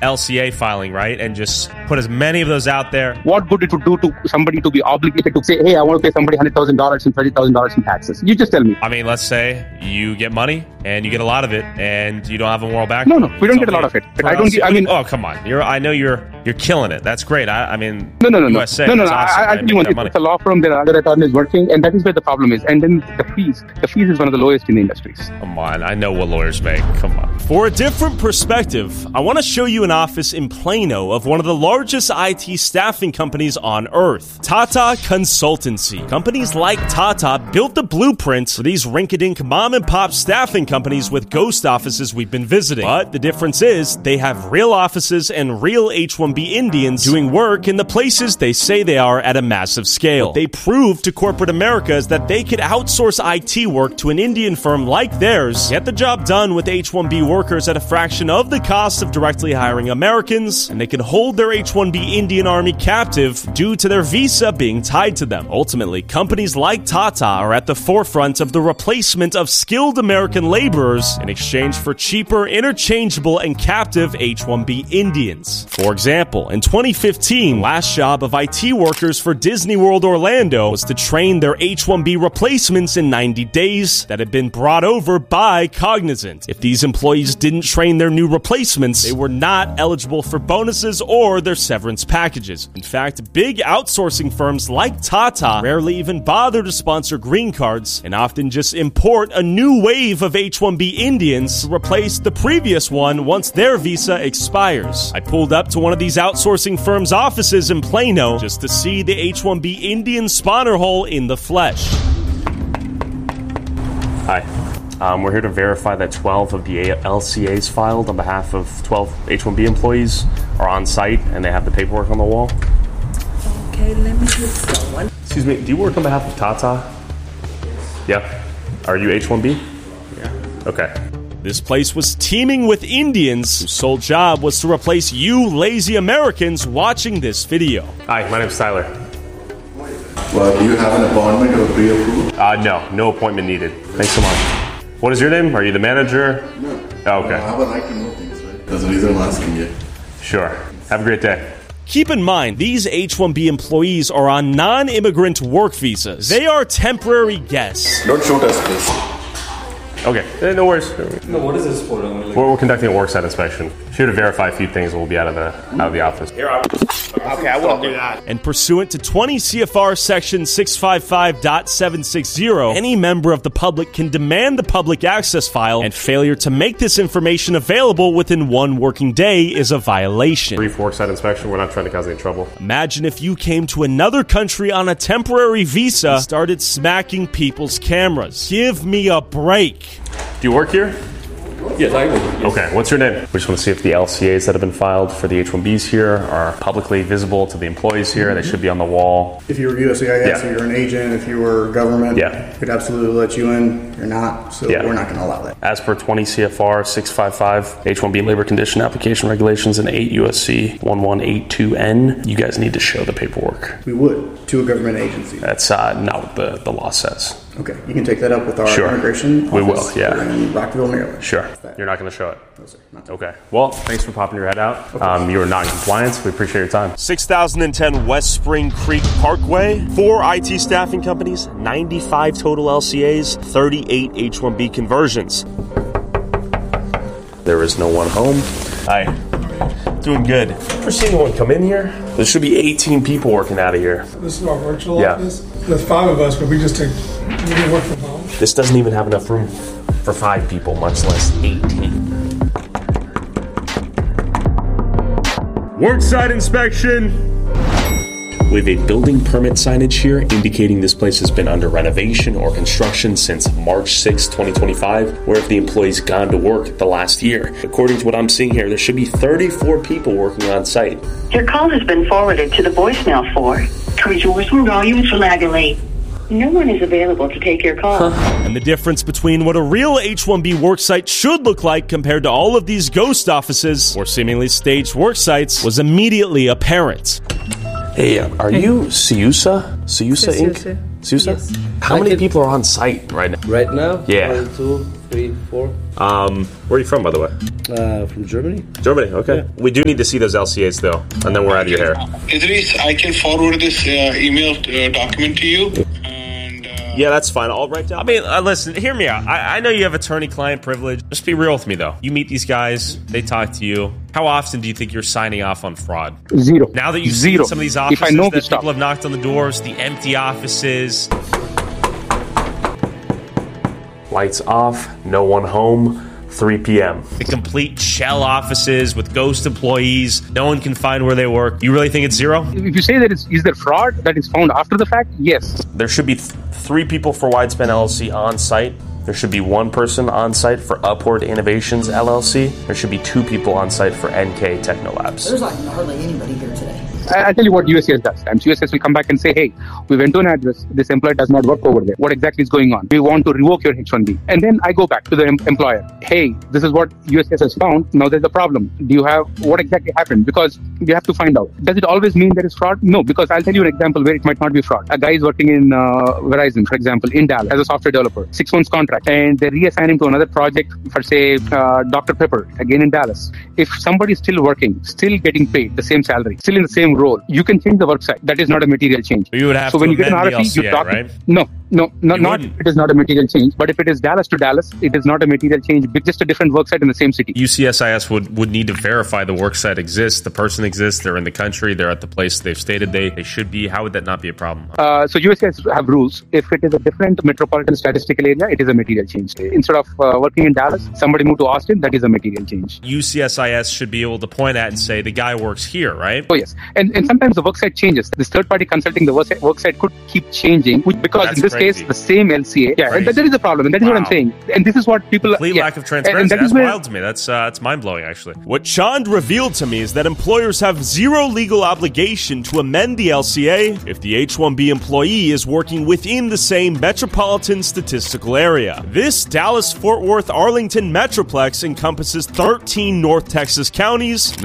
LCA filing, right? And just put as many of those out there. What good it would do to somebody to be obligated to say, hey, I want to pay somebody $100,000 and $30,000 in taxes? You just tell me. I mean, let's say you get money and you get a lot of it and you don't have a moral back. No, we don't get a lot of it. But I don't. Oh, come on. I know you're killing it. That's great. I mean, no. USA, no. Awesome. I tell you one. It's a law firm. There are other attorneys working, and that is where the problem is. And then the fees. The fees is one of the lowest in the industries. Come on. I know what lawyers make. Come on. For a different perspective, I want to show you an office in Plano of one of the largest IT staffing companies on earth, Tata Consultancy. Companies like Tata built the blueprints for these rink-a-dink mom-and-pop staffing companies with ghost offices we've been visiting. But the difference is they have real offices and real H-1B Indians doing work in the places they say they are at a massive scale. What they proved to corporate America is that they could outsource IT work to an Indian firm like theirs, get the job done with H-1B workers at a fraction of the cost of directly hiring Americans, and they could hold their H-1B Indian Army captive due to their visa being tied to them. Ultimately, companies like Tata are at the forefront of the replacement of skilled American laborers in exchange for cheaper, interchangeable, and captive H-1B Indians. For example, in 2015, last job of IT workers for Disney World Orlando was to train their H-1B replacements in 90 days that had been brought over by Cognizant. If these employees didn't train their new replacements, they were not eligible for bonuses or their severance packages. In fact, big outsourcing firms like Tata rarely even bother to sponsor green cards and often just import a new wave of H-1B Indians to replace the previous one once their visa expires. I pulled up to one of these outsourcing firms' offices in Plano just to see the H-1B Indian spawner hole in the flesh. Hi. We're here to verify that 12 of the LCAs filed on behalf of 12 H-1B employees are on site and they have the paperwork on the wall. Okay, let me get someone. Excuse me, do you work on behalf of Tata? Yeah. Are you H-1B? Yeah. Okay. This place was teeming with Indians whose sole job was to replace you lazy Americans watching this video. Hi, my name's Tyler. Well, do you have an appointment or pre-approved? No appointment needed. Thanks so much. What is your name? Are you the manager? No. Oh, okay. I would like to know things, right? That's the reason I'm asking you. Sure. Have a great day. Keep in mind, these H-1B employees are on non-immigrant work visas. They are temporary guests. Don't shoot us, please. Okay, no worries. No, what is this for? We're conducting a worksite inspection. Here to verify a few things, we'll be out of the office. Okay, I won't do that. And pursuant to 20 CFR Section 655.760, any member of the public can demand the public access file, and failure to make this information available within 1 working day is a violation. Brief worksite inspection. We're not trying to cause any trouble. Imagine if you came to another country on a temporary visa and started smacking people's cameras. Give me a break. Do you work here? Yes, I will. Yes. Okay, what's your name? We just want to see if the LCAs that have been filed for the H-1Bs here are publicly visible to the employees here. They should be on the wall. If you were USCIS or you're an agent, if you were government, we'd absolutely let you in. You're not, so we're not going to allow that. As per 20 CFR 655, H-1B labor condition application regulations, and 8 USC 1182N, you guys need to show the paperwork. We would, to a government agency. That's not what the law says. Okay, you can take that up with our immigration office. We will, in Rockville, Maryland. Sure. You're not going to show it? No, sir. Not okay. Well, thanks for popping your head out. You are not in compliance. We appreciate your time. 6010 West Spring Creek Parkway. 4 IT staffing companies, 95 total LCAs, 38 H-1B conversions. There is no one home. Hi. Doing good. Ever seen anyone come in here? There should be 18 people working out of here. This is our virtual office. There's 5 of us, but we can work from home. This doesn't even have enough room for 5 people, much less 18. Worksite inspection. We have a building permit signage here indicating this place has been under renovation or construction since March 6, 2025. Where have the employees gone to work the last year? According to what I'm seeing here, there should be 34 people working on site. Your call has been forwarded to the voicemail for no one is available to take your call. And the difference between what a real H-1B worksite should look like compared to all of these ghost offices or seemingly staged worksites was immediately apparent. Hey, are you Siusa Inc.? Siusa? Yes. How many people are on site right now? Right now? Yeah. 1, 2, 3, 4. Where are you from, by the way? From Germany. Germany, okay. Yeah. We do need to see those LCAs, though, and then we're out of your hair. Idris, I can forward this email document to you. Yeah, that's fine. I'll write down. I mean, listen, hear me out. I know you have attorney-client privilege. Just be real with me, though. You meet these guys, they talk to you. How often do you think you're signing off on fraud? Zero. Now that you've seen some of these offices that people have knocked on the doors, the empty offices. Lights off, no one home. 3 p.m. The complete shell offices with ghost employees. No one can find where they work. You really think it's zero? If you say that is there fraud that is found after the fact, yes. There should be 3 people for Widespan LLC on site. There should be 1 person on site for Upward Innovations LLC. There should be 2 people on site for NK Technolabs. There's like hardly anybody here today. I'll tell you what USCIS does. USCIS will come back and say, hey, we went to an address. This employee does not work over there. What exactly is going on? We want to revoke your H-1B. And then I go back to the employer. Hey, this is what USCIS has found. Now there's a problem. Do you have what exactly happened? Because you have to find out. Does it always mean there is fraud? No, because I'll tell you an example where it might not be fraud. A guy is working in Verizon, for example, in Dallas as a software developer, 6 months contract, and they reassign him to another project for, say, Dr. Pepper, again in Dallas. If somebody is still working, still getting paid the same salary, still in the same role, you can change the work site. That is not a material change. You would have so to when you get an amend the RFP, LCA, you talk. right? No, it is not a material change. But if it is Dallas to Dallas, it is not a material change. Just a different work site in the same city. USCIS would need to verify the work site exists, the person exists, they're in the country, they're at the place they've stated they should be. How would that not be a problem? So USCIS have rules. If it is a different metropolitan statistical area, it is a material change. Instead of working in Dallas, somebody moved to Austin, that is a material change. USCIS should be able to point at and say, the guy works here, right? Oh, yes. And sometimes the work site changes. This third-party consulting, the work site could keep changing, because That's in this crazy. case, the same LCA. Yeah, and that is the problem. And that is what I'm saying. And this is what people... Complete lack of transparency. That's wild to me. That's mind-blowing, actually. What Chand revealed to me is that employers have zero legal obligation to amend the LCA if the H-1B employee is working within the same metropolitan statistical area. This Dallas-Fort Worth-Arlington Metroplex encompasses 13 North Texas counties,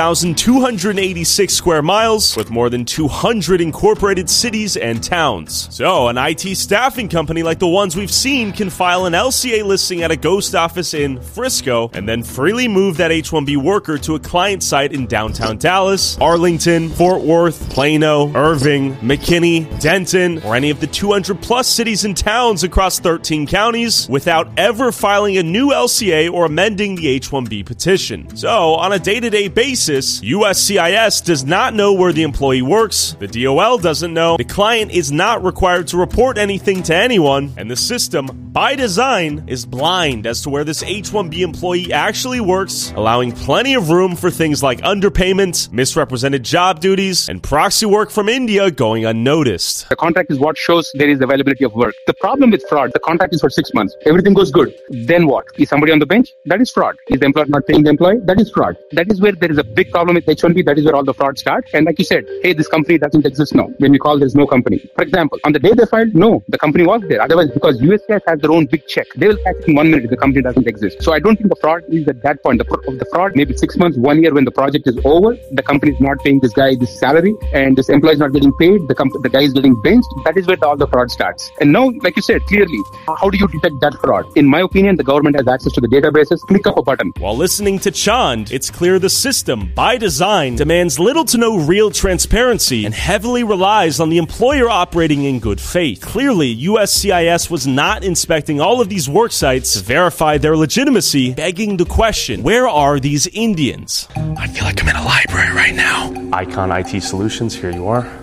9,286 square miles, with more than 200 incorporated cities and towns. So, an IT staffing company like the ones we've seen can file an LCA listing at a ghost office in Frisco and then freely move that H-1B worker to a client site in downtown Dallas, Arlington, Fort Worth, Plano, Irving, McKinney, Denton, or any of the 200 plus cities and towns across 13 counties without ever filing a new LCA or amending the H-1B petition. So, on a day-to-day basis, USCIS does not know where the employee works, the DOL doesn't know, the client is not required to report anything to anyone, and the system, by design, is blind as to where this H-1B employee actually works, allowing plenty of room for things like underpayment, misrepresented job duties, and proxy work from India going unnoticed. The contract is what shows there is availability of work. The problem with fraud, the contract is for 6 months. Everything goes good. Then what? Is somebody on the bench? That is fraud. Is the employer not paying the employee? That is fraud. That is where there is a big problem with H-1B. That is where all the fraud starts. And like you said, hey, this company doesn't exist now. When we call, there's no company. For example, on the day they filed, no, the company was there. Otherwise, because USCIS has their own big check, they will catch it in 1 minute if the company doesn't exist. So I don't think the fraud is at that point. The fraud maybe 6 months, 1 year when the project is over, the company is not paying this guy this salary and this employee is not getting paid, the guy is getting benched. That is where all the fraud starts. And now, like you said, clearly, how do you detect that fraud? In my opinion, the government has access to the databases. Click up a button. While listening to Chand, it's clear the system, by design, demands little to no real transparency and heavily relies on the employer operating in good faith. Clearly, USCIS was not inspecting all of these work sites to verify their legitimacy, begging the question, where are these Indians? I feel like I'm in a library right now. Icon IT Solutions, here you are.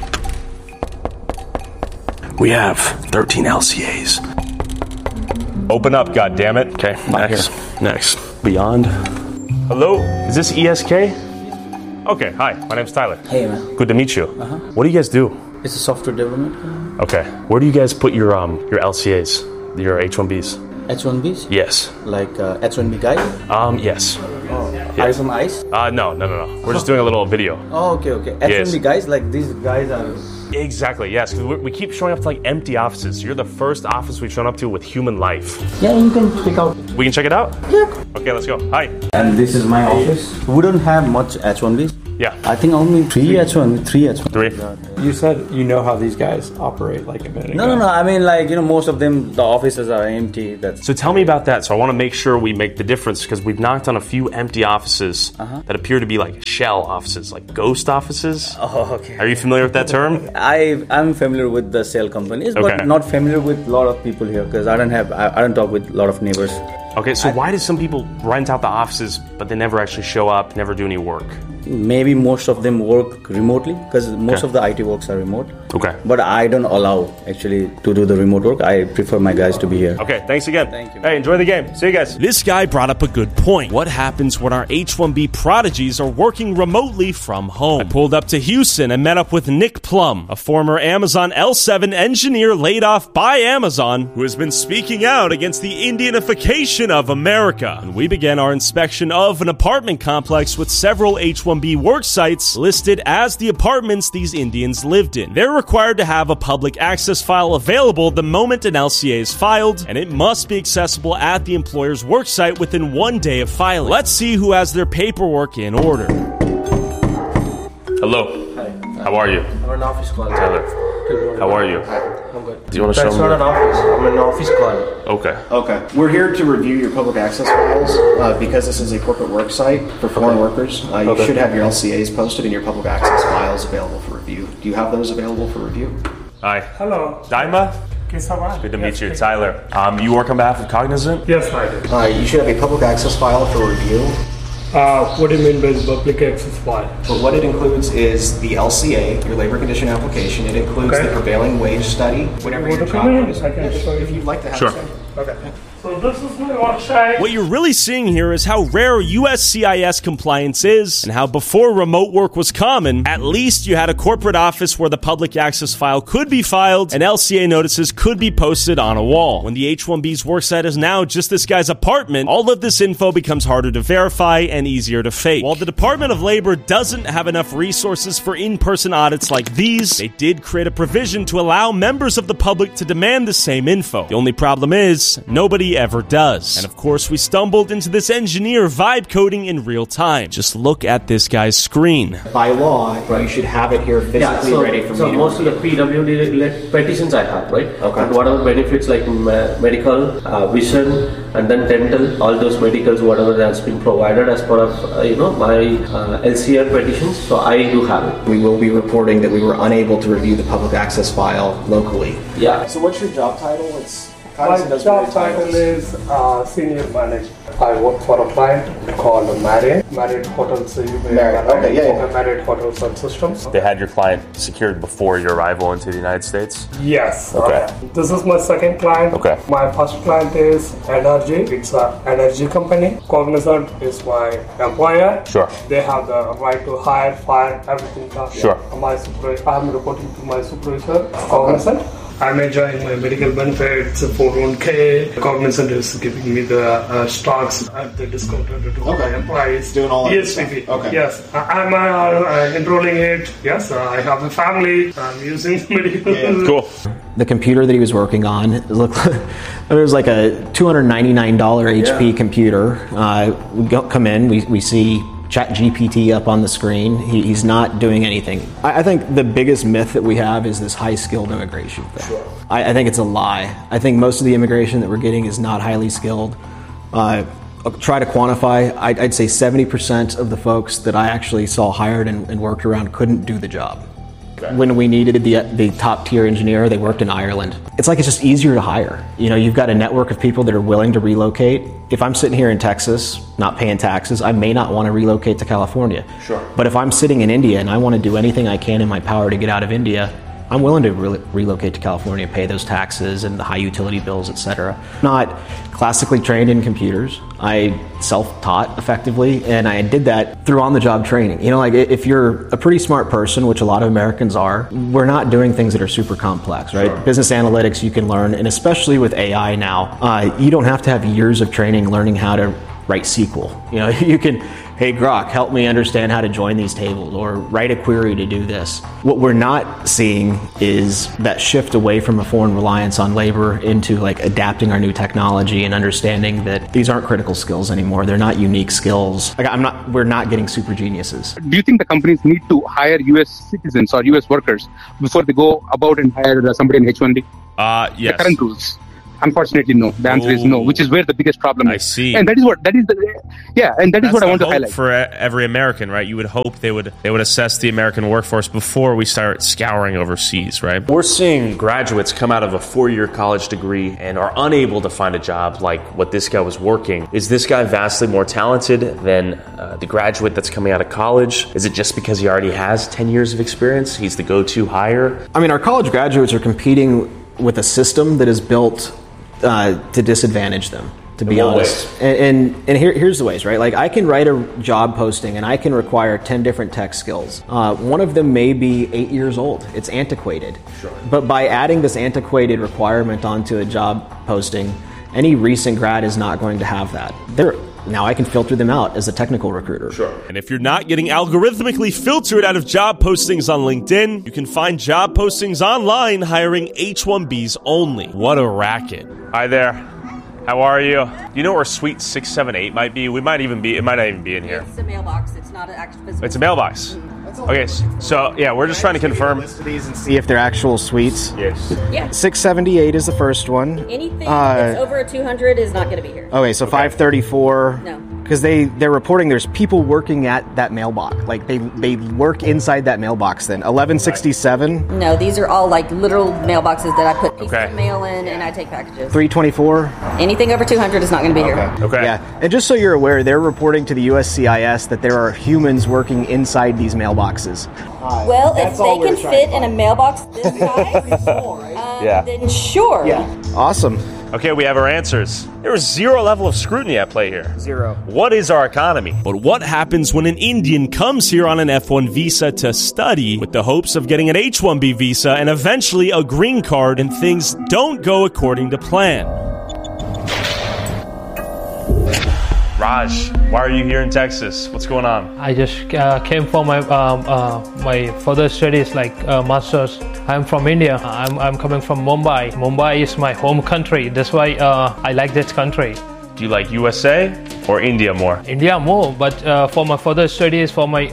We have 13 LCAs. Open up, goddammit. Okay, next. Beyond. Hello, is this ESK? Okay, hi, my name's Tyler. Hey, man. Good to meet you. What do you guys do? It's a software development. Okay, where do you guys put your LCAs, your H-1Bs? H-1Bs? Yes. Like H-1B guy? Yes. Oh, yes. Eyes on ice? No. We're just doing a little video. Oh, okay. H-1B guys, like these guys are... Exactly, yes, because we keep showing up to like empty offices. You're the first office we've shown up to with human life. Yeah, you can pick out. We can check it out? Yeah. Okay, let's go. Hi. And this is my office. We don't have much H-1Bs. Yeah. I think only 3 H1, 3 H1. 3. You said you know how these guys operate like a minute ago. No. I mean, like, most of them, the offices are empty. So tell me about that. So I want to make sure we make the difference because we've knocked on a few empty offices that appear to be like shell offices, like ghost offices. Oh, okay. Are you familiar with that term? I'm familiar with the shell companies, but not familiar with a lot of people here because I don't talk with a lot of neighbors. Okay, so why do some people rent out the offices but they never actually show up, never do any work? Maybe most of them work remotely because most of the IT works are remote. Okay. But I don't allow actually to do the remote work. I prefer my guys to be here. Okay, thanks again. Thank you. Hey, enjoy the game. See you guys. This guy brought up a good point. What happens when our H-1B prodigies are working remotely from home? I pulled up to Houston and met up with Nick Plum, a former Amazon L7 engineer laid off by Amazon, who has been speaking out against the Indianification of America. And we began our inspection of an apartment complex with several H-1B work sites listed as the apartments these Indians lived in. They're required to have a public access file available the moment an LCA is filed, and it must be accessible at the employer's worksite within 1 day of filing. Let's see who has their paperwork in order. Hello. Hi. How are you? I'm an office call. Tyler. How are you? I'm good. Do you want to show me? That's not an office. I'm an office call. Okay. Okay. We're here to review your public access files because this is a corporate work site for foreign workers. You should have your LCAs posted and your public access files available for review. Do you have those available for review? Hi. Hello. Daima? Good to meet you, Tyler. You work on behalf of Cognizant? Yes, I do. You should have a public access file for review. What do you mean by public access file? But what it includes is the LCA, your labor condition application. It includes the prevailing wage study. Whatever your job is. If you'd like to have some. Okay. So this is my website. What you're really seeing here is how rare USCIS compliance is, and how before remote work was common, at least you had a corporate office where the public access file could be filed and LCA notices could be posted on a wall. When the H-1B's worksite is now just this guy's apartment, all of this info becomes harder to verify and easier to fake. While the Department of Labor doesn't have enough resources for in-person audits like these, they did create a provision to allow members of the public to demand the same info. The only problem is, nobody ever does. And of course, we stumbled into this engineer vibe coding in real time. Just look at this guy's screen. By law, you should have it here physically ready for me. So most of the PWD petitions I have, right? Okay. And whatever benefits like medical, vision, and then dental, all those medicals, whatever has been provided as part of my LCR petitions. So I do have it. We will be reporting that we were unable to review the public access file locally. Yeah. So what's your job title? My job title is Senior Manager. I work for a client called Marriott Hotels. Marriott Hotels and Systems. They had your client secured before your arrival into the United States? Yes. Okay. This is my second client. Okay. My first client is Energy. It's an energy company. Cognizant is my employer. Sure. They have the right to hire, fire, everything. Sure. I'm reporting to my supervisor, Cognizant. I'm enjoying my medical benefits, 401k. Cognizant is giving me the stocks at the discounted to my employees. Doing all that stuff. Okay. Yes, I'm enrolling it. Yes, I have a family. I'm using medical. Cool. The computer that he was working on, it was like a $299 HP computer. We come in, we see ChatGPT up on the screen. He's not doing anything. I think the biggest myth that we have is this high-skilled immigration thing. Sure. I think it's a lie. I think most of the immigration that we're getting is not highly skilled. I'll try to quantify. I'd say 70% of the folks that I actually saw hired and worked around couldn't do the job. Okay. When we needed the top tier engineer, they worked in Ireland. It's like it's just easier to hire. You've got a network of people that are willing to relocate. If I'm sitting here in Texas, not paying taxes, I may not want to relocate to California. Sure. But if I'm sitting in India and I want to do anything I can in my power to get out of India, I'm willing to relocate to California, pay those taxes and the high utility bills, etc. Not classically trained in computers. I self-taught effectively, and I did that through on-the-job training. If you're a pretty smart person, which a lot of Americans are, we're not doing things that are super complex, right? Sure. Business analytics you can learn, and especially with AI now, you don't have to have years of training learning how to write SQL. hey, Grok, help me understand how to join these tables, or write a query to do this. What we're not seeing is that shift away from a foreign reliance on labor into like adapting our new technology and understanding that these aren't critical skills anymore. They're not unique skills. Like we're not getting super geniuses. Do you think the companies need to hire U.S. citizens or U.S. workers before they go about and hire somebody in H-1B? Yes. The current rules. Unfortunately, no. The answer is no, which is where the biggest problem is. I see. And that is what I want to highlight. For every American, right? You would hope they would assess the American workforce before we start scouring overseas, right? We're seeing graduates come out of a 4-year college degree and are unable to find a job like what this guy was working. Is this guy vastly more talented than the graduate that's coming out of college? Is it just because he already has 10 years of experience? He's the go-to hire? I mean, our college graduates are competing with a system that is built to disadvantage them, to be honest. And here's the ways, right? Like, I can write a job posting and I can require 10 different tech skills. One of them may be 8 years old. It's antiquated. Sure. But by adding this antiquated requirement onto a job posting, any recent grad is not going to have that. Now I can filter them out as a technical recruiter. Sure. And if you're not getting algorithmically filtered out of job postings on LinkedIn, you can find job postings online hiring H-1Bs only. What a racket. Hi there. How are you? Do you know where Suite 678 might be? It might not even be in here. It's a mailbox. It's not an actual physical. It's a mailbox. Mm-hmm. Okay, so yeah, we're just trying to confirm. List of these and see if they're actual suites. Yes. Yeah. 678 is the first one. Anything that's over a 200 is not going to be here. Okay, so 534. No. Because they're reporting there's people working at that mailbox. Like they work inside that mailbox then. 1167. No, these are all like literal mailboxes that I put pieces of mail in and I take packages. 324. Anything over 200 is not going to be here. Okay. Yeah. And just so you're aware, they're reporting to the USCIS that there are humans working inside these mailboxes. Well, if they can fit in a mailbox this size, then sure. Yeah. Awesome. Okay, we have our answers. There is zero level of scrutiny at play here. Zero. What is our economy? But what happens when an Indian comes here on an F1 visa to study with the hopes of getting an H-1B visa and eventually a green card, and things don't go according to plan? Raj, why are you here in Texas? What's going on? I just came for my further studies, like master's. I'm from India. I'm coming from Mumbai. Mumbai is my home country. That's why I like this country. Do you like USA or India more? India more, but for my further studies, I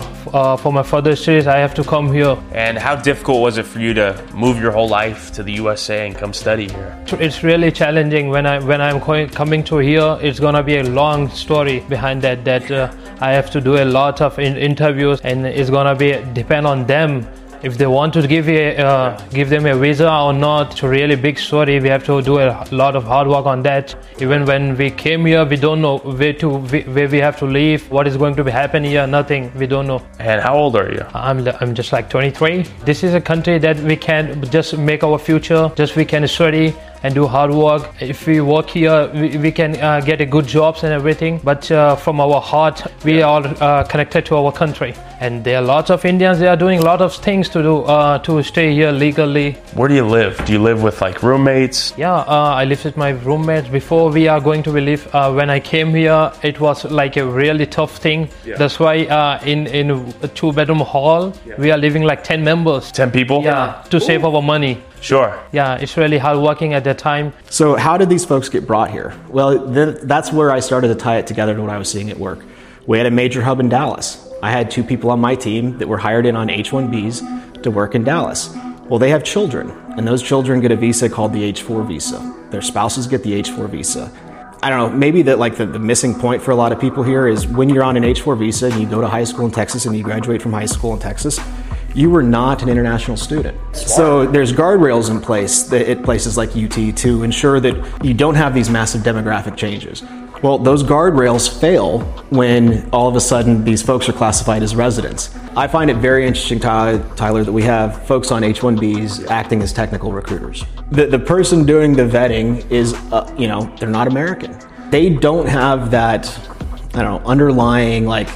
have to come here. And how difficult was it for you to move your whole life to the USA and come study here? It's really challenging. When I'm coming to here, it's gonna be a long story behind that. I have to do a lot of interviews, and it's gonna depend on them. If they want to give them a visa or not, it's a really big story. We have to do a lot of hard work on that. Even when we came here, we don't know where we have to live, what is going to happen here, nothing. We don't know. And how old are you? I'm just like 23. This is a country that we can just make our future, we can study and do hard work. If we work here, we can get a good jobs and everything. But from our heart, we are connected to our country. And there are lots of Indians. They are doing a lot of things to do to stay here legally. Where do you live? Do you live with like roommates? Yeah, I live with my roommates. Before we are going to live, when I came here, it was like a really tough thing. Yeah. That's why in a 2-bedroom hall, we are living like 10 members. 10 people? Yeah, to save our money. Sure. Yeah, it's really hard working at that time. So how did these folks get brought here? Well, that's where I started to tie it together to what I was seeing at work. We had a major hub in Dallas. I had 2 people on my team that were hired in on H-1Bs to work in Dallas. Well, they have children, and those children get a visa called the H-4 visa. Their spouses get the H-4 visa. I don't know, maybe that like the missing point for a lot of people here is when you're on an H-4 visa and you go to high school in Texas and you graduate from high school in Texas, you were not an international student. So there's guardrails in place at places like UT to ensure that you don't have these massive demographic changes. Well, those guardrails fail when all of a sudden these folks are classified as residents. I find it very interesting, Tyler, that we have folks on H-1Bs acting as technical recruiters. The person doing the vetting is, they're not American. They don't have that, underlying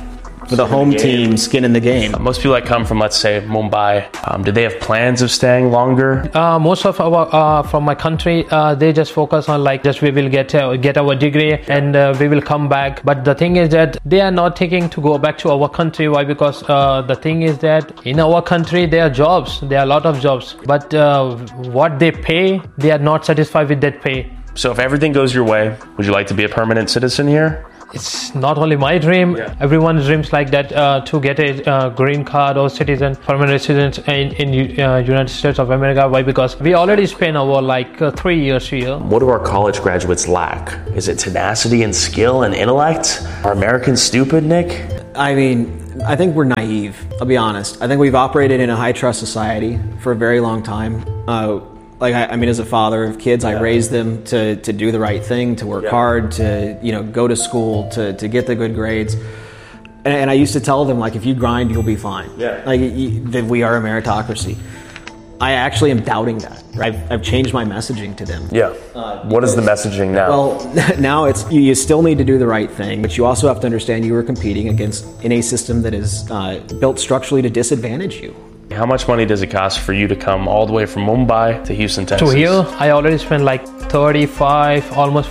for the home team, skin in the game. Most people that come from, let's say, Mumbai, do they have plans of staying longer? Most of our from my country, they just focus on like just we will get our degree and we will come back. But the thing is that they are not thinking to go back to our country. Why? Because the thing is that in our country there are jobs, there are a lot of jobs, but what they pay, they are not satisfied with that pay. So if everything goes your way, would you like to be a permanent citizen here? It's not only my dream. Yeah. Everyone's dreams like that to get a green card or permanent residence in United States of America. Why? Because we already spent over 3 years here. What do our college graduates lack? Is it tenacity and skill and intellect? Are Americans stupid, Nick? I mean, I think we're naive. I'll be honest. I think we've operated in a high trust society for a very long time. As a father of kids, I raised them to do the right thing, to work hard, to go to school, to get the good grades. And I used to tell them, if you grind, you'll be fine. Yeah. That we are a meritocracy. I actually am doubting that. I've changed my messaging to them. Yeah. What is the messaging now? Well, now it's you still need to do the right thing, but you also have to understand you are competing in a system that is built structurally to disadvantage you. How much money does it cost for you to come all the way from Mumbai to Houston, Texas? To here, I already spent $35,000, almost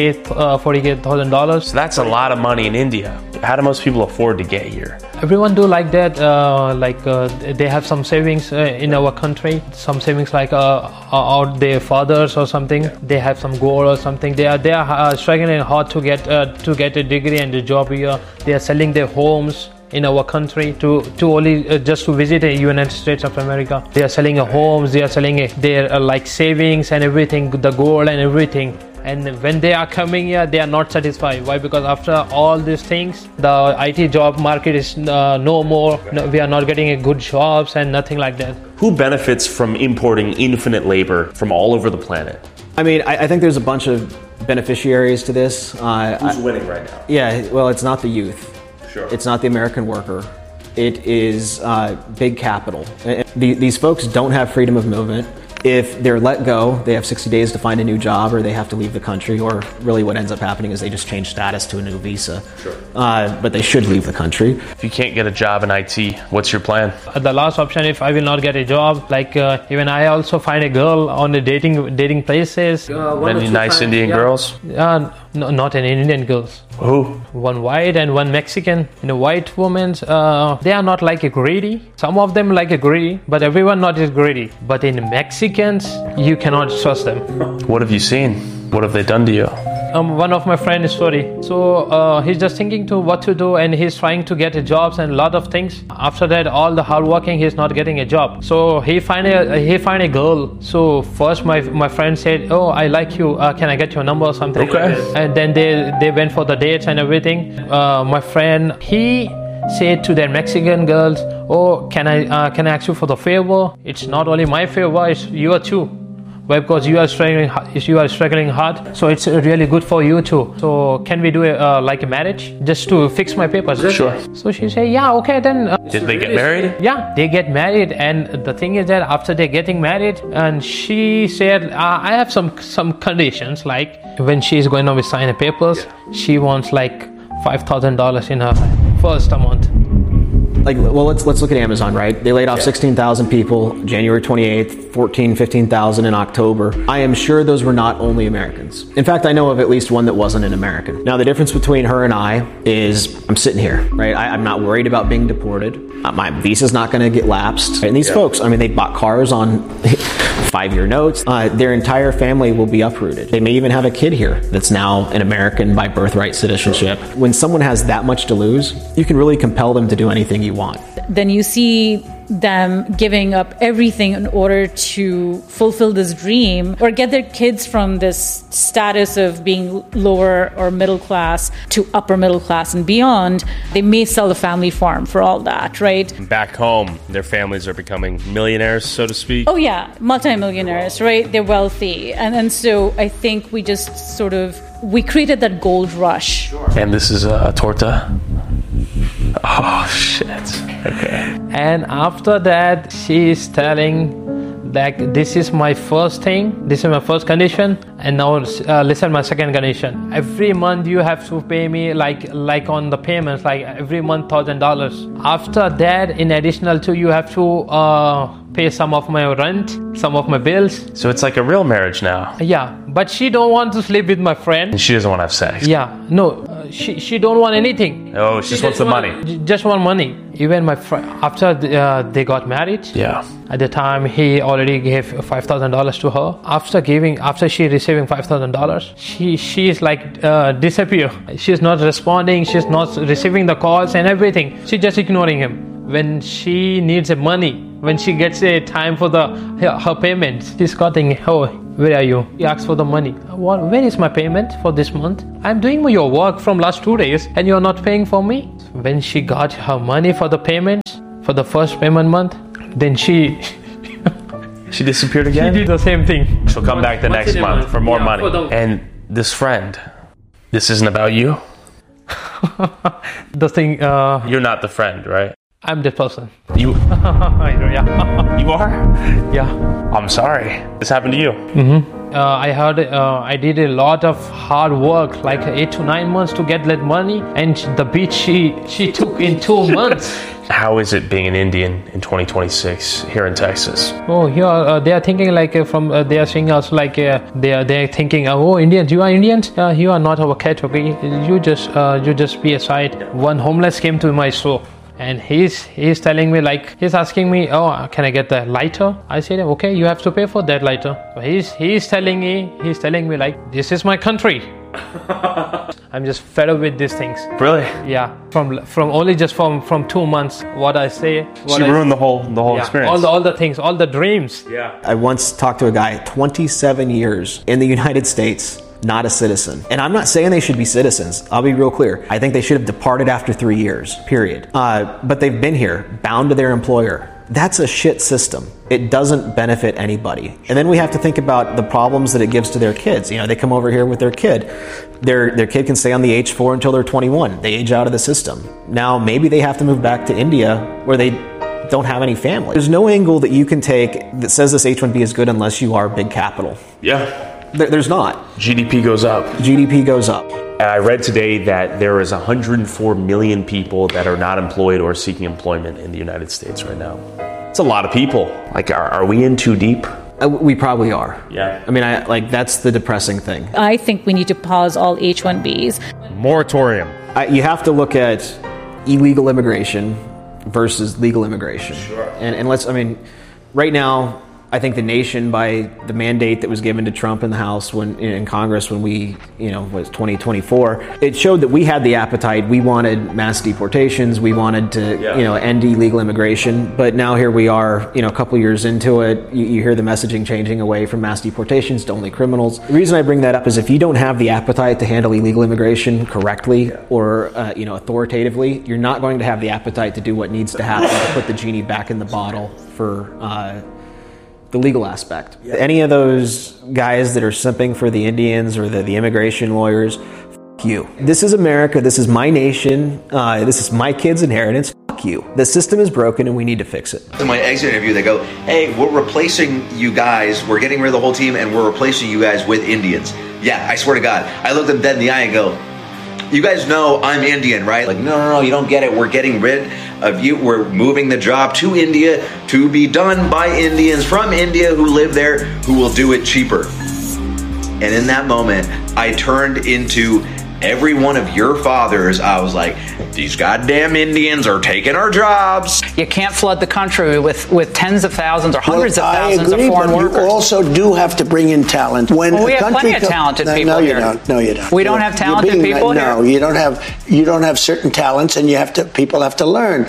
$40,000. So that's a lot of money in India. How do most people afford to get here? Everyone do like that. They have some savings in our country. Some savings out their fathers or something. They have some goal or something. They are struggling hard to get a degree and a job here. They are selling their homes in our country to only just to visit the United States of America. They are selling homes, they are selling their savings and everything, the gold and everything. And when they are coming here, they are not satisfied. Why? Because after all these things, the IT job market is no more. No, we are not getting good jobs and nothing like that. Who benefits from importing infinite labor from all over the planet? I mean, I think there's a bunch of beneficiaries to this. Who's winning right now? Yeah, well, it's not the youth. Sure. It's not the American worker. It is big capital. These folks don't have freedom of movement. If they're let go, they have 60 days to find a new job, or they have to leave the country, or really what ends up happening is they just change status to a new visa. Sure. But they should leave the country. If you can't get a job in IT, what's your plan? The last option, if I will not get a job, even I also find a girl on the dating places. Any nice Indian girls? No, not any Indian girls. Who? One white and one Mexican. White women, they are not greedy. Some of them greedy, but everyone not is greedy. But in Mexicans, you cannot trust them. What have you seen? What have they done to you? One of my friends story. So he's just thinking to what to do, and he's trying to get jobs and a lot of things. After that, all the hard working, he's not getting a job. So he find a girl. So first my friend said, "Oh, I like you. Can I get your number or something?" Okay. And then they went for the dates and everything. My friend, he said to their Mexican girls, "Oh, can I ask you for the favor? It's not only my favor, it's your too. Why? Because you are struggling hard, so it's really good for you too. So can we do a marriage just to fix my papers?" Sure. So she said, "Yeah, okay then." Did they get married? Yeah, they get married, and the thing is that after they getting married, and she said, "I have some conditions, like when she is going to sign the papers, she wants $5,000 in her first month." Let's look at Amazon, right? They laid off 16,000 people January 28th, 15,000 in October. I am sure those were not only Americans. In fact, I know of at least one that wasn't an American. Now, the difference between her and I is I'm sitting here, right? I'm not worried about being deported. My visa's not going to get lapsed. And these folks, they bought cars on 5-year notes. Their entire family will be uprooted. They may even have a kid here that's now an American by birthright citizenship. When someone has that much to lose, you can really compel them to do anything you want. Then you see them giving up everything in order to fulfill this dream or get their kids from this status of being lower or middle class to upper middle class and beyond. They may sell the family farm for all that, right? Back home, their families are becoming millionaires, so to speak. Oh yeah, multimillionaires, right? They're wealthy. And so I think we just we created that gold rush. Sure. And this is a torta? Oh, shit. Okay. And after that, she is telling Like, this is my first thing, this is my first condition, and now listen my second condition. Every month you have to pay me like on the payments, like every month $1,000. After that, in additional to, you have to pay some of my rent, some of my bills. So it's like a real marriage now. Yeah, but she don't want to sleep with my friend. And she doesn't want to have sex. Yeah, no, she don't want anything. Oh, she just wants the money. Just want money. Even my friend, after they got married. Yeah. At the time, he already gave $5,000 to her. After she receiving $5,000, she's like disappear. She's not responding. She's not receiving the calls and everything. She's just ignoring him. When she needs money, when she gets a time for her payments, she's calling, oh, where are you? He asks for the money. Where is my payment for this month? I'm doing your work from last 2 days and you're not paying for me. When she got her money for the payments, for the first payment month, then she disappeared again? She did the same thing. She'll come back the next month for more money. And this friend, this isn't about you? The thing... You're not the friend, right? I'm the person. You? Yeah. You are? Yeah. I'm sorry. This happened to you? Mm-hmm. I heard I did a lot of hard work, like 8 to 9 months to get that money, and the beach she took in 2 months. How is it being an Indian in 2026 here in Texas? Oh, here they are thinking like they are saying us like they are thinking, oh, Indians, you are Indians, you are not our category. You just be aside. One homeless came to my store. And he's telling me, like, he's asking me, oh, can I get the lighter? I said, okay, you have to pay for that lighter. But he's telling me like, this is my country. I'm just fed up with these things. Really? Yeah. From only just from 2 months, what I say. She ruined the whole experience. All the things, all the dreams. Yeah. I once talked to a guy, 27 years in the United States, not a citizen. And I'm not saying they should be citizens. I'll be real clear. I think they should have departed after 3 years, period. But they've been here, bound to their employer. That's a shit system. It doesn't benefit anybody. And then we have to think about the problems that it gives to their kids. You know, they come over here with their kid. Their kid can stay on the H4 until they're 21. They age out of the system. Now, maybe they have to move back to India where they don't have any family. There's no angle that you can take that says this H-1B is good unless you are big capital. Yeah. There's not. GDP goes up. GDP goes up. And I read today that there is 104 million people that are not employed or seeking employment in the United States right now. It's a lot of people. Like, are we in too deep? We probably are. Yeah. I mean, that's the depressing thing. I think we need to pause all H-1Bs. Moratorium. You have to look at illegal immigration versus legal immigration. Sure. And right now, I think the nation, by the mandate that was given to Trump in the House in Congress when we, was 2024, it showed that we had the appetite. We wanted mass deportations. We wanted to, end illegal immigration. But now here we are, a couple years into it. You hear the messaging changing away from mass deportations to only criminals. The reason I bring that up is if you don't have the appetite to handle illegal immigration correctly or, authoritatively, you're not going to have the appetite to do what needs to happen to put the genie back in the bottle for the legal aspect. Yeah. Any of those guys that are simping for the Indians or the immigration lawyers, f*** you. This is America. This is my nation. This is my kid's inheritance. F*** you. The system is broken and we need to fix it. In my exit interview, they go, hey, we're replacing you guys. We're getting rid of the whole team and we're replacing you guys with Indians. Yeah, I swear to God. I look them dead in the eye and go, you guys know I'm Indian, right? Like, no, you don't get it. We're getting rid of you. We're moving the job to India to be done by Indians from India who live there, who will do it cheaper. And in that moment, I turned into every one of your fathers. I was like, these goddamn Indians are taking our jobs. You can't flood the country with tens of thousands or hundreds of thousands of foreign workers. You also do have to bring in talent. When we have plenty of talented people here. No, you don't. We don't have talented people here? No, you don't have certain talents, and people have to learn.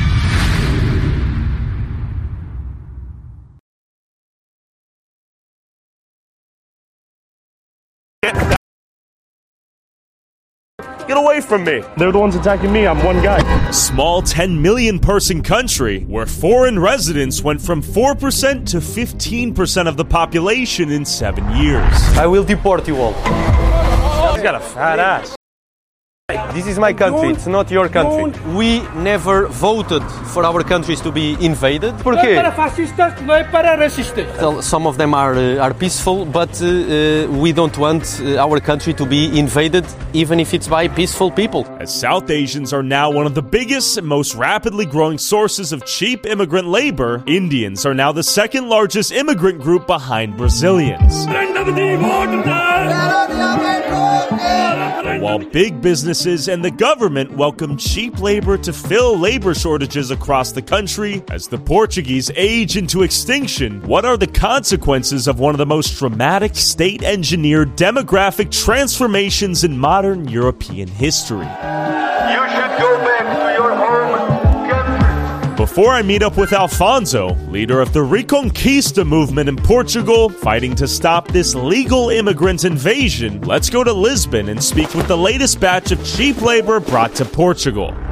Get away from me. They're the ones attacking me. I'm one guy. A small 10 million person country where foreign residents went from 4% to 15% of the population in 7 years. I will deport you all. He's got a fat ass. This is my country, it's not your country. We never voted for our countries to be invaded. Por quê? Não é para fascistas, não é para racistas. Some of them are peaceful, but we don't want our country to be invaded, even if it's by peaceful people. As South Asians are now one of the biggest and most rapidly growing sources of cheap immigrant labor, Indians are now the second largest immigrant group behind Brazilians. While big businesses and the government welcome cheap labor to fill labor shortages across the country, as the Portuguese age into extinction, what are the consequences of one of the most dramatic state-engineered demographic transformations in modern European history? You should go back to your home country. Before I meet up with Alfonso, leader of the Reconquista movement in Portugal, fighting to stop this legal immigrant invasion, let's go to Lisbon and speak with the latest batch of cheap labor brought to Portugal.